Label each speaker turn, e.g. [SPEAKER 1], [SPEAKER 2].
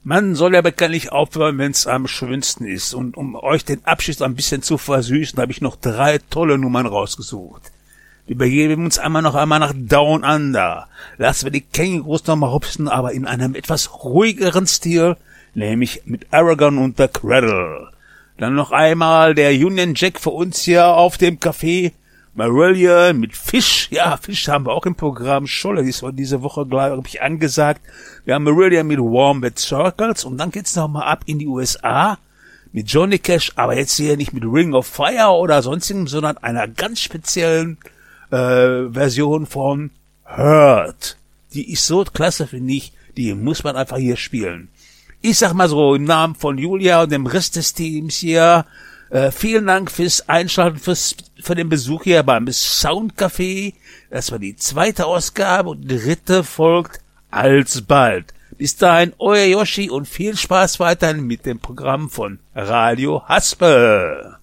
[SPEAKER 1] Man soll ja bekanntlich aufhören, wenn's am schönsten ist. Und um euch den Abschied ein bisschen zu versüßen, habe ich noch 3 tolle Nummern rausgesucht. Wir begeben uns einmal nach Down Under. Lassen wir die Kängurus noch mal hopsen, aber in einem etwas ruhigeren Stil, nämlich mit Aragon und The Cradle. Dann noch einmal der Union Jack für uns hier auf dem Café. Marillion mit Fish. Ja, Fish haben wir auch im Programm. Scholle ist diese Woche, glaube ich, angesagt. Wir haben Marillion mit Wombat Circles. Und dann geht's noch mal ab in die USA mit Johnny Cash. Aber jetzt hier nicht mit Ring of Fire oder sonstigem, sondern einer ganz speziellen Version von Hurt. Die ist so klasse, finde ich. Die muss man einfach hier spielen. Ich sag mal so, im Namen von Julia und dem Rest des Teams hier, vielen Dank fürs Einschalten, für den Besuch hier beim Soundcafé. Das war die 2. Ausgabe und die 3. folgt alsbald. Bis dahin, euer Yoshi und viel Spaß weiterhin mit dem Programm von Radio Haspel.